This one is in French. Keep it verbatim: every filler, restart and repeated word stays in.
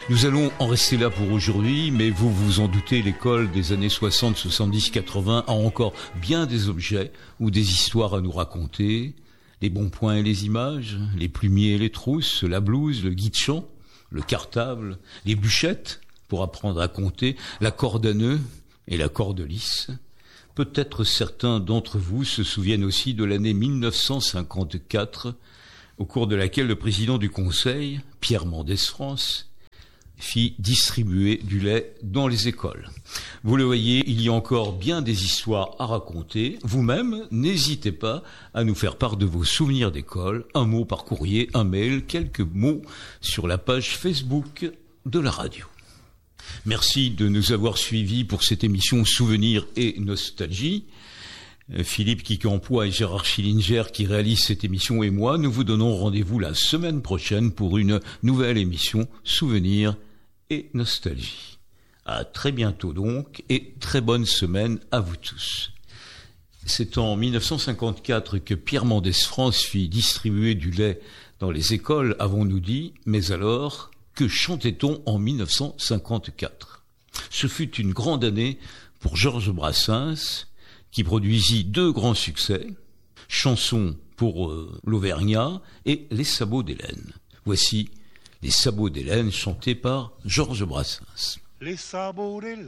Nous allons en rester là pour aujourd'hui, mais vous vous en doutez, l'école des années soixante, soixante-dix, quatre-vingts a encore bien des objets ou des histoires à nous raconter. Les bons points et les images, les plumiers et les trousses, la blouse, le guide chant, le cartable, les bûchettes pour apprendre à compter, la corde à nœuds et la corde lisse. Peut-être certains d'entre vous se souviennent aussi de l'année mille neuf cent cinquante-quatre, au cours de laquelle le président du Conseil, Pierre Mendès France, fit distribuer du lait dans les écoles. Vous le voyez, il y a encore bien des histoires à raconter. Vous-même, n'hésitez pas à nous faire part de vos souvenirs d'école, un mot par courrier, un mail, quelques mots sur la page Facebook de la radio. Merci de nous avoir suivis pour cette émission Souvenirs et Nostalgie. Philippe Quincampoix et Gérard Schillinger qui réalisent cette émission et moi, nous vous donnons rendez-vous la semaine prochaine pour une nouvelle émission Souvenirs et Nostalgie. À très bientôt donc et très bonne semaine à vous tous. C'est en mille neuf cent cinquante-quatre que Pierre Mendès France fit distribuer du lait dans les écoles, avons-nous dit, mais alors, que chantait-on en mille neuf cent cinquante-quatre? Ce fut une grande année pour Georges Brassens, qui produisit deux grands succès, Chansons pour euh, l'Auvergnat et Les sabots d'Hélène. Voici Les sabots d'Hélène chantés par Georges Brassens. Les sabots d'Hélène